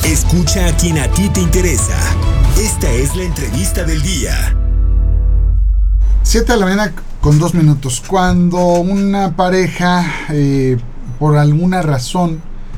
Escucha a quien a ti te interesa. Esta es la entrevista del día. 7:02 a.m. Cuando una pareja, por alguna razón,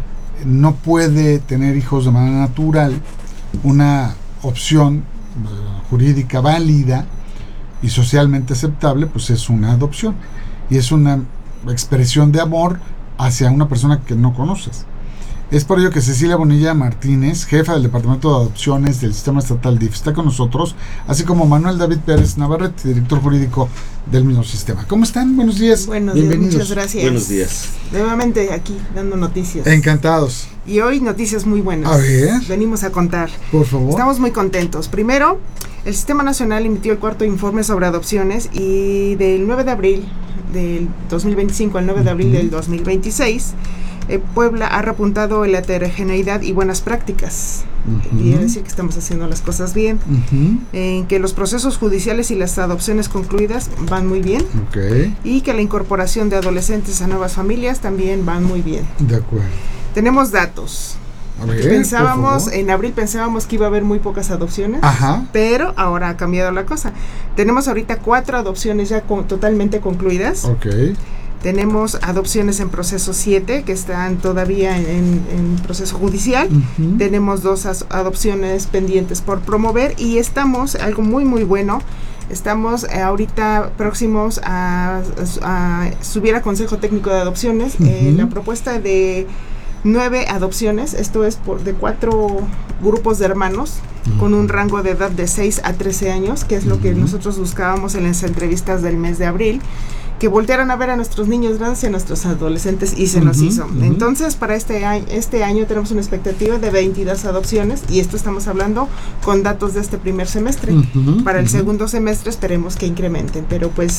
no puede tener hijos de manera natural, una opción jurídica válida y socialmente aceptable, pues es una adopción. Y es una expresión de amor hacia una persona que no conoces. Es por ello que Cecilia Bonilla Martínez, jefa del Departamento de Adopciones del Sistema Estatal DIF, está con nosotros, así como Manuel David Pérez Navarrete, director jurídico del mismo sistema. ¿Cómo están? Buenos días. Buenos días, muchas gracias. Buenos días. Nuevamente aquí, dando noticias. Encantados. Y hoy noticias muy buenas. A ver. Venimos a contar. Por favor. Estamos muy contentos. Primero, el Sistema Nacional emitió el cuarto informe sobre adopciones y del 9 de abril del 2025 al 9 de abril del 2026, Puebla ha repuntado en la heterogeneidad y buenas prácticas. Quiere decir que estamos haciendo las cosas bien, en que los procesos judiciales y las adopciones concluidas van muy bien, y que la incorporación de adolescentes a nuevas familias también van muy bien. De acuerdo. Tenemos datos. A ver, en abril pensábamos que iba a haber muy pocas adopciones, pero ahora ha cambiado la cosa. Tenemos ahorita 4 adopciones ya totalmente concluidas. Tenemos adopciones en proceso 7 que están todavía en proceso judicial. Tenemos 2 adopciones pendientes por promover y estamos, algo muy muy bueno, estamos ahorita próximos a subir a Consejo Técnico de Adopciones la propuesta de 9 adopciones, esto es de 4 grupos de hermanos con un rango de edad de 6 a 13 años, que es lo que nosotros buscábamos en las entrevistas del mes de abril, que voltearan a ver a nuestros niños grandes y a nuestros adolescentes, y se nos hizo. Entonces, para este año tenemos una expectativa de 22 adopciones, y esto estamos hablando con datos de este primer semestre. Para el segundo semestre esperemos que incrementen, pero pues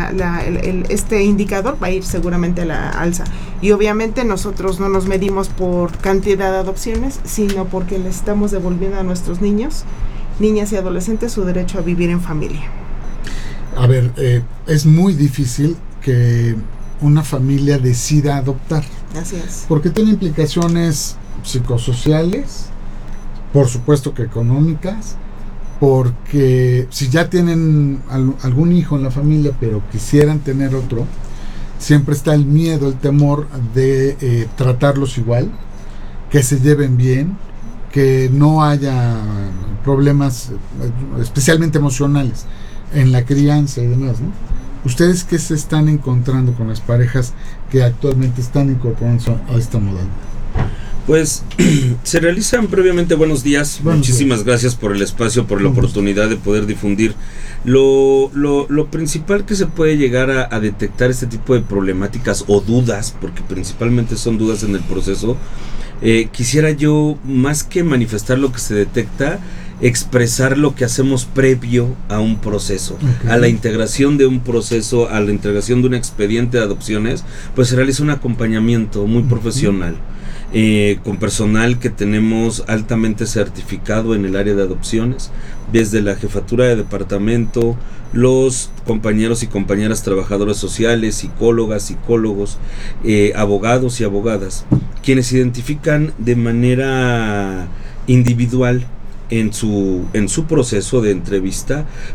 este indicador va a ir seguramente a la alza. Y obviamente nosotros no nos medimos por cantidad de adopciones, sino porque le estamos devolviendo a nuestros niños, niñas y adolescentes su derecho a vivir en familia. A ver, es muy difícil que una familia decida adoptar. Así es. Porque tiene implicaciones psicosociales, por supuesto que económicas, porque si ya tienen algún hijo en la familia, pero quisieran tener otro, siempre está el miedo, el temor de tratarlos igual, que se lleven bien, que no haya problemas especialmente emocionales en la crianza y demás, ¿no? ¿Ustedes qué se están encontrando con las parejas que actualmente están incorporando a esta modalidad? Pues se realizan previamente, buenos días, muchísimas gracias por el espacio, por la oportunidad de poder difundir. Lo principal que se puede llegar a detectar este tipo de problemáticas o dudas, porque principalmente son dudas en el proceso, quisiera yo, más que manifestar lo que se detecta, expresar lo que hacemos previo a un proceso, a la integración de un proceso, a la integración de un expediente de adopciones. Pues se realiza un acompañamiento muy profesional, con personal que tenemos altamente certificado en el área de adopciones, desde la jefatura de departamento, los compañeros y compañeras trabajadoras sociales, psicólogas, psicólogos, abogados y abogadas, quienes identifican de manera individual en su proceso de entrevista